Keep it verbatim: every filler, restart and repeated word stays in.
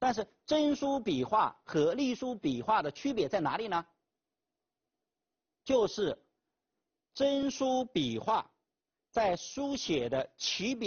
但是真书笔画和隶书笔画的区别在哪里呢？就是真书笔画在书写的起笔